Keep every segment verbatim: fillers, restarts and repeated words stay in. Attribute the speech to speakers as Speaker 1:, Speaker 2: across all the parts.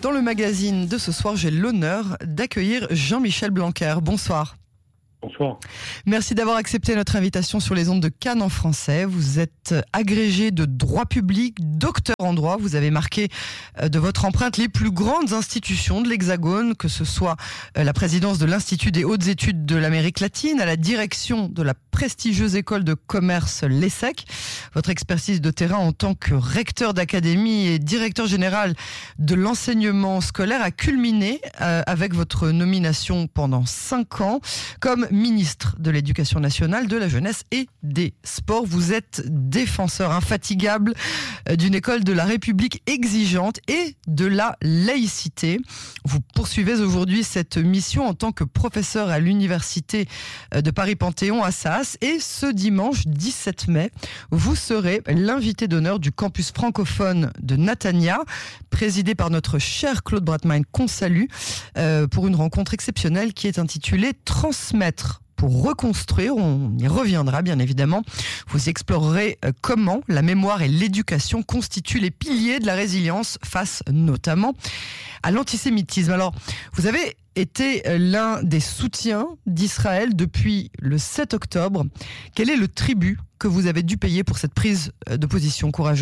Speaker 1: Dans le magazine de ce soir, j'ai l'honneur d'accueillir Jean-Michel Blanquer. Bonsoir.
Speaker 2: Bonsoir.
Speaker 1: Merci d'avoir accepté notre invitation sur les ondes de Cannes en français. Vous êtes agrégé de droit public, docteur en droit. Vous avez marqué de votre empreinte les plus grandes institutions de l'Hexagone, que ce soit la présidence de l'Institut des hautes études de l'Amérique latine, à la direction de la prestigieuse école de commerce l'E S S E C. Votre expertise de terrain en tant que recteur d'académie et directeur général de l'enseignement scolaire a culminé euh, avec votre nomination pendant cinq ans comme ministre de l'Éducation nationale, de la jeunesse et des sports. Vous êtes défenseur infatigable d'une école de la République exigeante et de la laïcité. Vous poursuivez aujourd'hui cette mission en tant que professeur à l'université de Paris-Panthéon à Assas. Et ce dimanche dix-sept mai, vous serez l'invité d'honneur du campus francophone de Natania, présidé par notre cher Claude Bratmain qu'on salue, euh, pour une rencontre exceptionnelle qui est intitulée « Transmettre pour reconstruire ». On y reviendra bien évidemment. Vous explorerez comment la mémoire et l'éducation constituent les piliers de la résilience face notamment à l'antisémitisme. Alors, vous avez été l'un des soutiens d'Israël depuis le sept octobre. Quel est le tribut que vous avez dû payer pour cette prise de position courageuse ?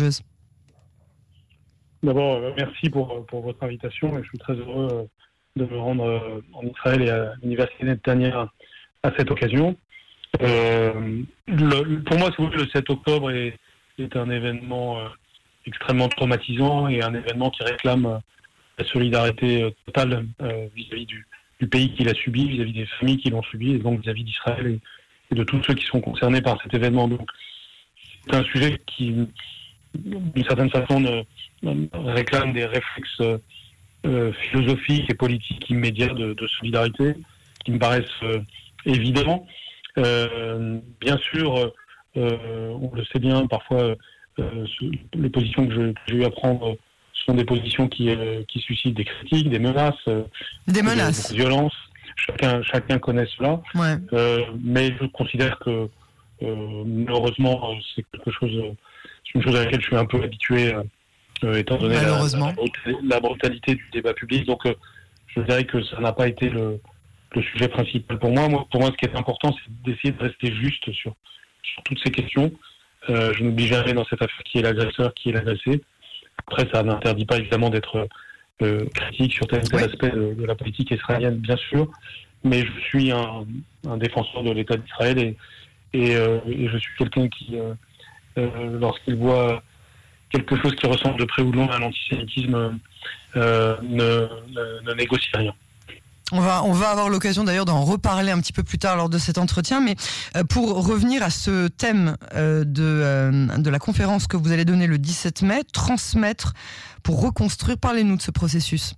Speaker 2: D'abord, merci pour, pour votre invitation. Je suis très heureux de me rendre en Israël et à l'université Netanya à cette occasion. Euh, le, pour moi, si vous voulez, le sept octobre est, est un événement euh, extrêmement traumatisant et un événement qui réclame euh, la solidarité euh, totale euh, vis-à-vis du, du pays qui l'a subi, vis-à-vis des familles qui l'ont subi, et donc vis-à-vis d'Israël et, et de tous ceux qui sont concernés par cet événement. Donc, c'est un sujet qui, d'une certaine façon, ne, ne réclame des réflexes euh, philosophiques et politiques immédiats de, de solidarité qui me paraissent euh, évidemment. Euh, bien sûr, euh, on le sait bien, parfois, euh, les positions que, je, que j'ai eu à prendre sont des positions qui, euh, qui suscitent des critiques, des menaces, euh,
Speaker 1: des menaces,
Speaker 2: de violence. Chacun, chacun connaît cela.
Speaker 1: Ouais. Euh,
Speaker 2: mais je considère que euh, malheureusement, c'est quelque chose, c'est une chose à laquelle je suis un peu habitué, euh, étant donné la, la, la brutalité du débat public. Donc, euh, je dirais que ça n'a pas été le, le sujet principal pour moi. moi. Pour moi, ce qui est important, c'est d'essayer de rester juste sur, sur toutes ces questions. Euh, je n'oublie jamais dans cette affaire qui est l'agresseur, qui est l'agressé. Après, ça n'interdit pas évidemment d'être euh, critique sur tel ou tel oui. aspect de, de la politique israélienne, bien sûr, mais je suis un, un défenseur de l'État d'Israël et, et, euh, et je suis quelqu'un qui, euh, euh, lorsqu'il voit quelque chose qui ressemble de près ou de loin à l'antisémitisme, euh, ne, ne, ne négocie rien.
Speaker 1: On va, on va avoir l'occasion d'ailleurs d'en reparler un petit peu plus tard lors de cet entretien, mais pour revenir à ce thème de, de la conférence que vous allez donner le dix-sept mai, transmettre pour reconstruire, parlez-nous de ce processus.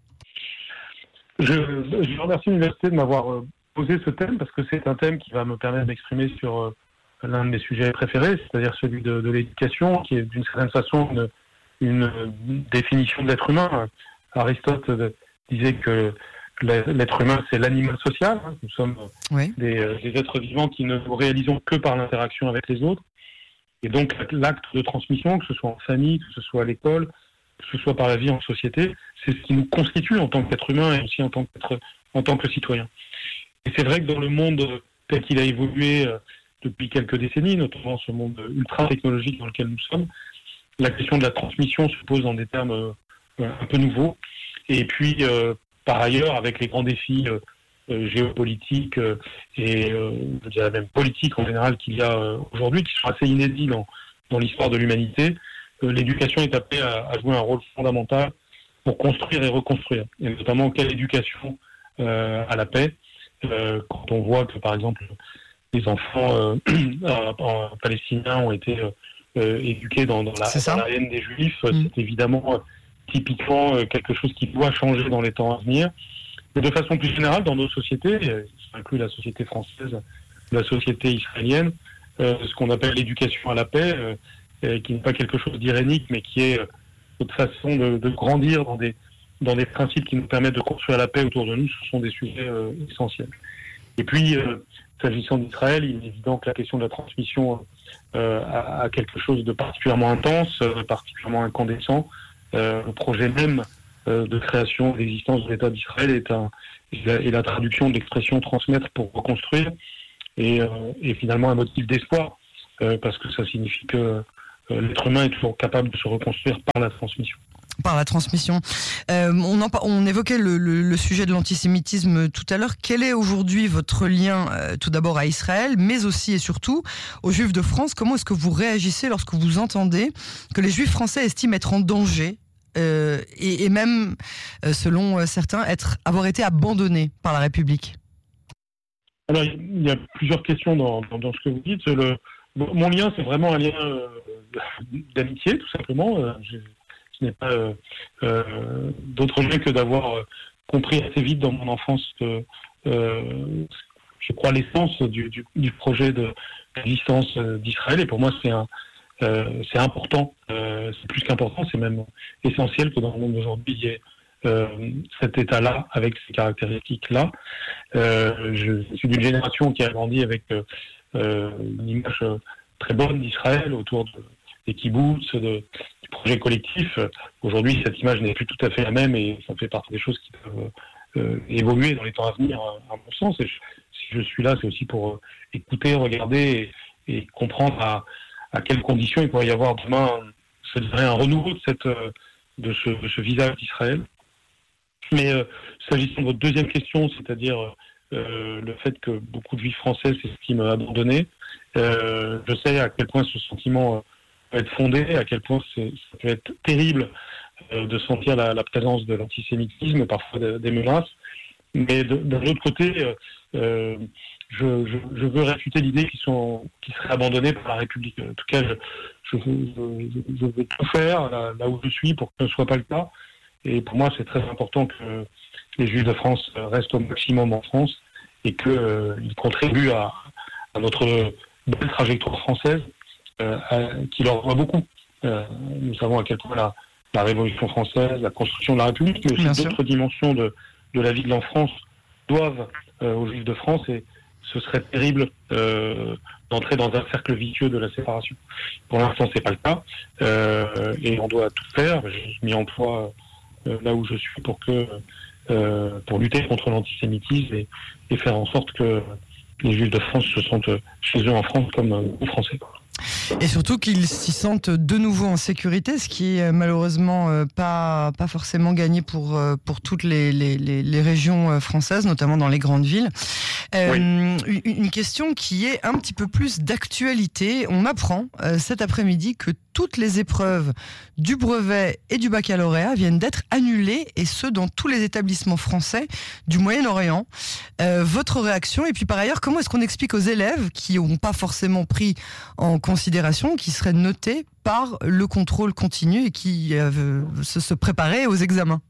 Speaker 2: Je, je remercie l'université de m'avoir posé ce thème parce que c'est un thème qui va me permettre d'exprimer sur l'un de mes sujets préférés, c'est-à-dire celui de, de l'éducation, qui est d'une certaine façon une, une définition de l'être humain. Aristote disait que l'être humain, c'est l'animal social. Nous sommes oui. des, des êtres vivants qui ne nous réalisons que par l'interaction avec les autres. Et donc, l'acte de transmission, que ce soit en famille, que ce soit à l'école, que ce soit par la vie en société, c'est ce qui nous constitue en tant qu'être humain et aussi en tant qu'être, en tant que citoyen. Et c'est vrai que dans le monde tel qu'il a évolué depuis quelques décennies, notamment ce monde ultra-technologique dans lequel nous sommes, la question de la transmission se pose dans des termes un peu nouveaux. Et puis, euh, par ailleurs, avec les grands défis euh, euh, géopolitiques euh, et euh, je dirais même politiques en général qu'il y a euh, aujourd'hui, qui sont assez inédits dans, dans l'histoire de l'humanité, euh, l'éducation est appelée à, à jouer un rôle fondamental pour construire et reconstruire. Et notamment, quelle éducation euh, à la paix, euh, quand on voit que, par exemple, les enfants euh, palestiniens ont été euh, éduqués dans, dans, la, dans la haine des Juifs, mmh. c'est évidemment... Euh, typiquement euh, quelque chose qui doit changer dans les temps à venir. Mais de façon plus générale, dans nos sociétés, euh, ça inclut la société française, la société israélienne, euh, ce qu'on appelle l'éducation à la paix, euh, euh, qui n'est pas quelque chose d'irénique, mais qui est euh, notre façon de, de grandir dans des, dans des principes qui nous permettent de construire la paix autour de nous, ce sont des sujets euh, essentiels. Et puis, euh, s'agissant d'Israël, il est évident que la question de la transmission euh, a, a quelque chose de particulièrement intense, euh, particulièrement incandescent. Euh, le projet même euh, de création, d'existence de l'État d'Israël est, un, est, la, est la traduction de l'expression transmettre pour reconstruire, et, euh, et finalement un motif d'espoir, euh, parce que ça signifie que euh, l'être humain est toujours capable de se reconstruire par la transmission.
Speaker 1: Par la transmission. Euh, on, en, on évoquait le, le, le sujet de l'antisémitisme tout à l'heure. Quel est aujourd'hui votre lien, euh, tout d'abord à Israël, mais aussi et surtout aux Juifs de France? Comment est-ce que vous réagissez lorsque vous entendez que les Juifs français estiment être en danger euh, et, et même, euh, selon certains, être, avoir été abandonnés par la République?
Speaker 2: Alors, il y a plusieurs questions dans, dans, dans ce que vous dites. Le, mon lien, c'est vraiment un lien euh, d'amitié, tout simplement. Euh, Ce n'est pas euh, euh, d'autre lien que d'avoir euh, compris assez vite dans mon enfance que, euh, je crois, l'essence du, du, du projet de, d'existence euh, d'Israël. Et pour moi, c'est, un, euh, c'est important, euh, c'est plus qu'important, c'est même essentiel que dans le monde d'aujourd'hui, il y ait euh, cet état-là, avec ces caractéristiques-là. Euh, je, je suis d'une génération qui a grandi avec euh, une image très bonne d'Israël autour de des kibboutz, de, du projet collectif. Aujourd'hui, cette image n'est plus tout à fait la même et ça fait partie des choses qui peuvent euh, évoluer dans les temps à venir, à, à mon sens. Et je, si je suis là, c'est aussi pour euh, écouter, regarder et, et comprendre à, à quelles conditions il pourrait y avoir demain, je dirais, un renouveau de, cette, de, ce, de ce visage d'Israël. Mais euh, s'agissant de votre deuxième question, c'est-à-dire euh, le fait que beaucoup de juifs français s'estiment abandonnés, euh, je sais à quel point ce sentiment... Euh, peut être fondé, à quel point c'est, ça peut être terrible euh, de sentir la, la présence de l'antisémitisme, parfois de, des menaces. Mais de, d'un autre côté, euh, euh, je, je, je veux réfuter l'idée qu'ils, sont, qu'ils seraient abandonnés par la République. En tout cas, je, je, je, je veux tout faire là, là où je suis pour que ce ne soit pas le cas. Et pour moi, c'est très important que les Juifs de France restent au maximum en France et qu'ils euh, contribuent à, à notre belle trajectoire française. Euh, qui leur doit beaucoup. Euh, nous savons à quel point la, la Révolution française, la construction de la République, mais aussi Bien d'autres sûr. dimensions de, de la vie de l'enfance doivent euh, aux Juifs de France, et ce serait terrible euh, d'entrer dans un cercle vicieux de la séparation. Pour l'instant, c'est pas le cas, euh, et on doit tout faire. J'ai mis en place euh, là où je suis pour que euh, pour lutter contre l'antisémitisme et, et faire en sorte que les Juifs de France se sentent chez eux en France comme euh, Français.
Speaker 1: Et surtout qu'ils s'y sentent de nouveau en sécurité, ce qui est malheureusement pas, pas forcément gagné pour, pour toutes les, les, les régions françaises, notamment dans les grandes villes. Euh, oui. Une question qui est un petit peu plus d'actualité. On apprend euh, cet après-midi que toutes les épreuves du brevet et du baccalauréat viennent d'être annulées, et ce, dans tous les établissements français du Moyen-Orient. Euh, votre réaction, et puis par ailleurs, comment est-ce qu'on explique aux élèves qui n'ont pas forcément pris en considération, qui seraient notés par le contrôle continu et qui euh, se, se préparaient aux examens?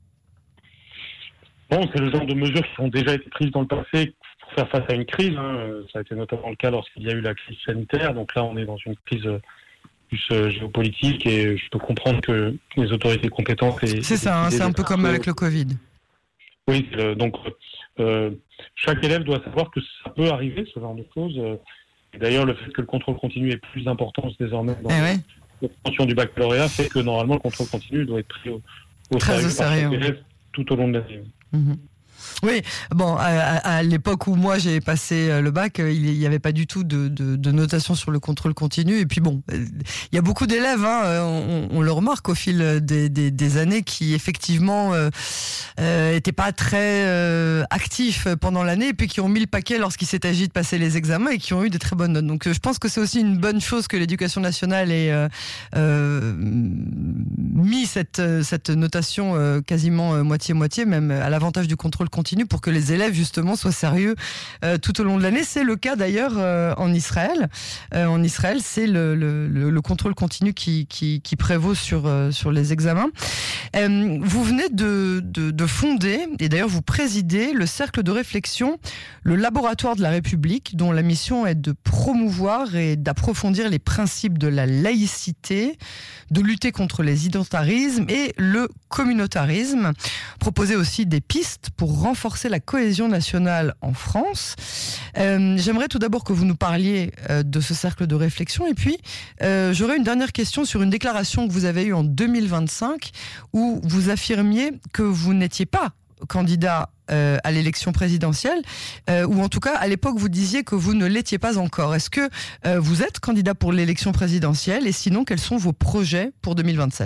Speaker 2: Bon, c'est le genre de mesures qui ont déjà été prises dans le passé pour faire face à une crise. Hein. Ça a été notamment le cas lorsqu'il y a eu la crise sanitaire. Donc là, on est dans une crise plus euh, géopolitique, et je peux comprendre que les autorités compétentes... Et,
Speaker 1: c'est ça, hein, c'est un peu comme avec le Covid.
Speaker 2: Oui, euh, donc euh, chaque élève doit savoir que ça peut arriver, ce genre de choses. Et d'ailleurs, le fait que le contrôle continu ait plus d'importance désormais dans eh ouais. l'obtention du baccalauréat fait que normalement, le contrôle continu doit être pris au, au sérieux, sérieux par chaque élève tout au long de l'année.
Speaker 1: Mmh. Oui, bon, à, à l'époque où moi j'ai passé le bac, il n'y avait pas du tout de, de, de notation sur le contrôle continu. Et puis bon, il y a beaucoup d'élèves, hein, on, on le remarque au fil des, des, des années, qui effectivement euh, euh, étaient pas très euh, actifs pendant l'année, et puis qui ont mis le paquet lorsqu'il s'est agi de passer les examens et qui ont eu des très bonnes notes. Donc je pense que c'est aussi une bonne chose que l'éducation nationale ait euh, euh, mis cette, cette notation euh, quasiment euh, moitié-moitié, même à l'avantage du contrôle continue, pour que les élèves justement soient sérieux euh, tout au long de l'année. C'est le cas d'ailleurs euh, en Israël. Euh, en Israël, c'est le, le, le, le contrôle continu qui, qui, qui prévaut sur, euh, sur les examens. Euh, vous venez de, de, de fonder, et d'ailleurs vous présidez, le cercle de réflexion, le laboratoire de la République, dont la mission est de promouvoir et d'approfondir les principes de la laïcité, de lutter contre les identitarismes et le communautarisme, proposer aussi des pistes pour pour renforcer la cohésion nationale en France. Euh, j'aimerais tout d'abord que vous nous parliez euh, de ce cercle de réflexion. Et puis, euh, j'aurais une dernière question sur une déclaration que vous avez eue en deux mille vingt-cinq où vous affirmiez que vous n'étiez pas candidat euh, à l'élection présidentielle, euh, ou en tout cas, à l'époque, vous disiez que vous ne l'étiez pas encore. Est-ce que euh, vous êtes candidat pour l'élection présidentielle et sinon, quels sont vos projets pour deux mille vingt-sept ?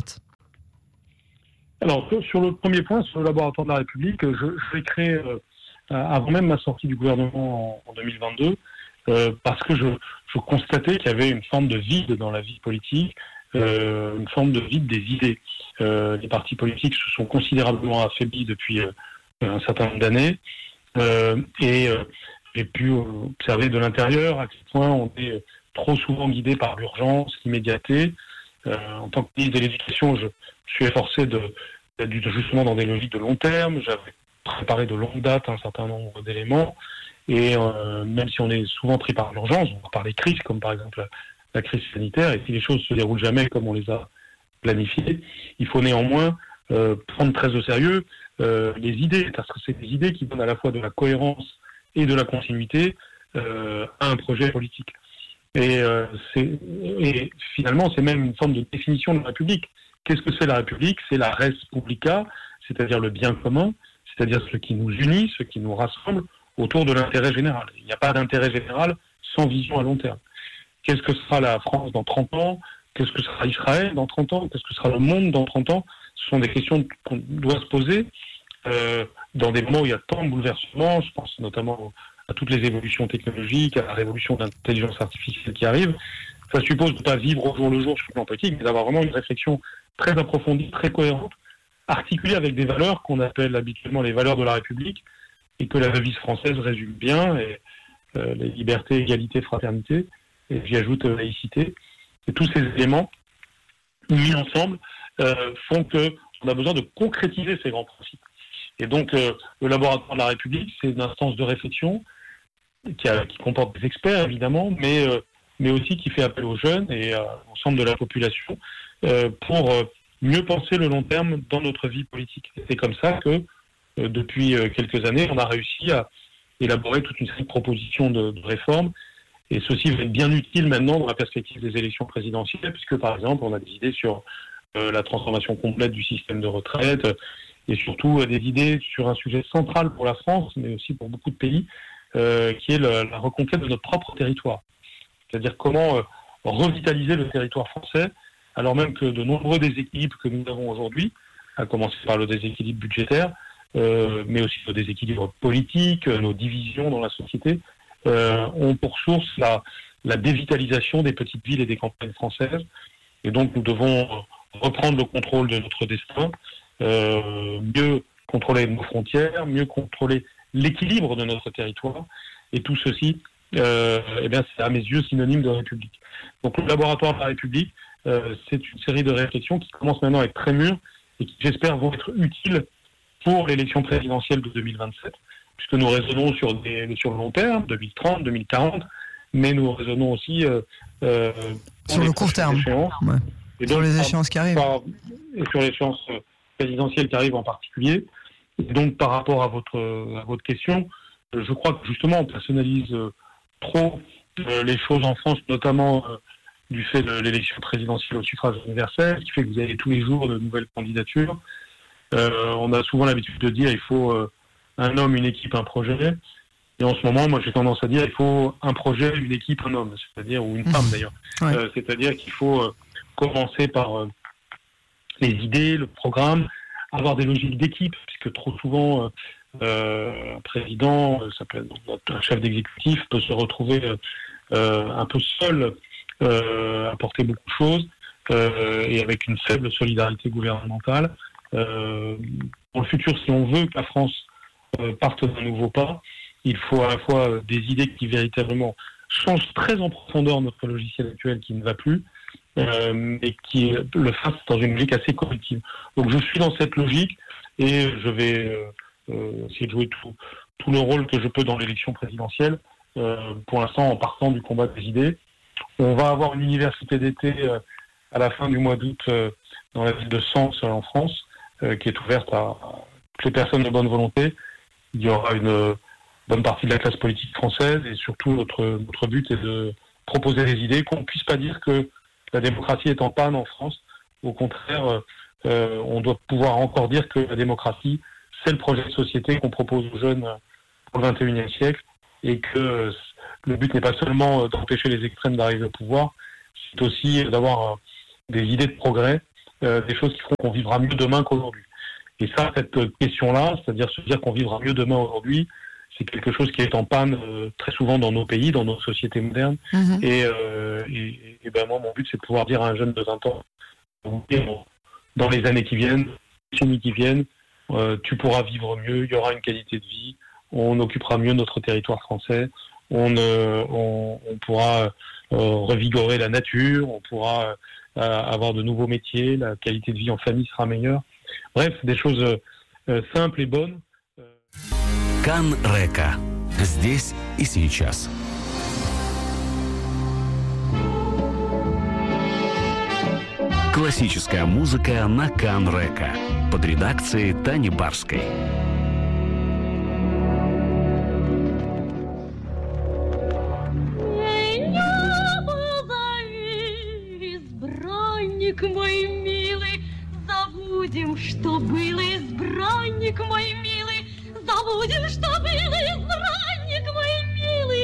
Speaker 2: Alors, sur le premier point, sur le laboratoire de la République, je, je l'ai créé euh, avant même ma sortie du gouvernement en, en deux mille vingt-deux, euh, parce que je, je constatais qu'il y avait une forme de vide dans la vie politique, euh, une forme de vide des idées. Euh, les partis politiques se sont considérablement affaiblis depuis euh, un certain nombre d'années, euh, et euh, j'ai pu observer de l'intérieur à quel point on est trop souvent guidé par l'urgence, l'immédiateté. Euh, en tant que ministre de l'Éducation, je, je suis efforcé de, de justement dans des logiques de long terme. J'avais préparé de longue date un certain nombre d'éléments, et euh, même si on est souvent pris par l'urgence, par les crises, comme par exemple la, la crise sanitaire, et si les choses se déroulent jamais comme on les a planifiées, il faut néanmoins euh, prendre très au sérieux euh, les idées, parce que c'est des idées qui donnent à la fois de la cohérence et de la continuité euh, à un projet politique. Et, euh, c'est, et finalement, c'est même une forme de définition de la République. Qu'est-ce que c'est la République ? C'est la res publica, c'est-à-dire le bien commun, c'est-à-dire ce qui nous unit, ce qui nous rassemble autour de l'intérêt général. Il n'y a pas d'intérêt général sans vision à long terme. Qu'est-ce que sera la France dans trente ans ? Qu'est-ce que sera Israël dans trente ans ? Qu'est-ce que sera le monde dans trente ans ? Ce sont des questions qu'on doit se poser euh, dans des moments où il y a tant de bouleversements. Je pense notamment à toutes les évolutions technologiques, à la révolution de l'intelligence artificielle qui arrive. Ça suppose de ne pas vivre au jour le jour sur le plan politique, mais d'avoir vraiment une réflexion très approfondie, très cohérente, articulée avec des valeurs qu'on appelle habituellement les valeurs de la République, et que la devise française résume bien, et, euh, les libertés, égalité, fraternité, et j'y ajoute euh, laïcité. Et tous ces éléments, mis ensemble, euh, font qu'on a besoin de concrétiser ces grands principes. Et donc, euh, le laboratoire de la République, c'est une instance de réflexion qui, a, qui comporte des experts, évidemment, mais, euh, mais aussi qui fait appel aux jeunes et à l'ensemble de la population euh, pour euh, mieux penser le long terme dans notre vie politique. Et c'est comme ça que, euh, depuis euh, quelques années, on a réussi à élaborer toute une série de propositions de, de réformes. Et ceci va être bien utile maintenant dans la perspective des élections présidentielles, puisque, par exemple, on a des idées sur euh, la transformation complète du système de retraite, euh, et surtout euh, des idées sur un sujet central pour la France, mais aussi pour beaucoup de pays, euh, qui est le, la reconquête de notre propre territoire. C'est-à-dire comment euh, revitaliser le territoire français, alors même que de nombreux déséquilibres que nous avons aujourd'hui, à commencer par le déséquilibre budgétaire, euh, mais aussi le déséquilibre politique, nos divisions dans la société, euh, ont pour source la, la dévitalisation des petites villes et des campagnes françaises. Et donc nous devons reprendre le contrôle de notre destin, euh, mieux contrôler nos frontières, mieux contrôler l'équilibre de notre territoire. Et tout ceci, euh, eh bien, c'est à mes yeux synonyme de République. Donc le laboratoire de la République, euh, c'est une série de réflexions qui commencent maintenant à être très mûres et qui, j'espère, vont être utiles pour l'élection présidentielle de deux mille vingt-sept, puisque nous raisonnons sur, des, sur le long terme, deux mille trente, deux mille quarante, mais nous raisonnons aussi euh, euh,
Speaker 1: sur le court terme, ouais. Et donc, sur les échéances qui arrivent.
Speaker 2: Par, et sur l'échéance présidentielle qui arrive en particulier. Et donc par rapport à votre, à votre question, je crois que justement on personnalise trop euh, les choses en France, notamment euh, du fait de l'élection présidentielle au suffrage universel, qui fait que vous avez tous les jours de nouvelles candidatures. Euh, on a souvent l'habitude de dire il faut euh, un homme, une équipe, un projet. Et en ce moment, moi j'ai tendance à dire il faut un projet, une équipe, un homme, c'est-à-dire, ou une femme d'ailleurs. Ouais. Euh, c'est-à-dire qu'il faut euh, commencer par euh, les idées, le programme, avoir des logiques d'équipe, puisque trop souvent, euh, un président, ça peut être un chef d'exécutif, peut se retrouver euh, un peu seul euh, à porter beaucoup de choses, euh, et avec une faible solidarité gouvernementale. Euh, pour le futur, si on veut que la France euh, parte d'un nouveau pas, il faut à la fois des idées qui véritablement changent très en profondeur notre logiciel actuel qui ne va plus, Euh, et qui le fasse dans une logique assez collective. Donc je suis dans cette logique et je vais euh, euh, essayer de jouer tout, tout le rôle que je peux dans l'élection présidentielle, euh, pour l'instant en partant du combat des idées. On va avoir une université d'été euh, à la fin du mois d'août euh, dans la ville de Sens en France, euh, qui est ouverte à toutes les personnes de bonne volonté il y aura une bonne partie de la classe politique française, et surtout notre, notre but est de proposer des idées, qu'on ne puisse pas dire que la démocratie est en panne en France. Au contraire, euh, on doit pouvoir encore dire que la démocratie, c'est le projet de société qu'on propose aux jeunes pour le vingt et unième siècle, et que le but n'est pas seulement d'empêcher les extrêmes d'arriver au pouvoir, c'est aussi d'avoir des idées de progrès, euh, des choses qui feront qu'on vivra mieux demain qu'aujourd'hui. Et ça, cette question-là, c'est-à-dire se dire qu'on vivra mieux demain aujourd'hui, c'est quelque chose qui est en panne euh, très souvent dans nos pays, dans nos sociétés modernes. Mmh. Et, euh, et, et ben moi, mon but, c'est de pouvoir dire à un jeune de vingt ans, dans les années qui viennent, les années qui viennent, euh, tu pourras vivre mieux, il y aura une qualité de vie, on occupera mieux notre territoire français, on, euh, on, on pourra euh, revigorer la nature, on pourra euh, avoir de nouveaux métiers, la qualité de vie en famille sera meilleure. Bref, des choses euh, simples et bonnes.
Speaker 3: Кан Река. Здесь и сейчас. Классическая музыка на Кан Река под редакцией Тани Барской.
Speaker 4: Избранник мой милый, забудем, что был избранник мой милый, забудем, что был избранник.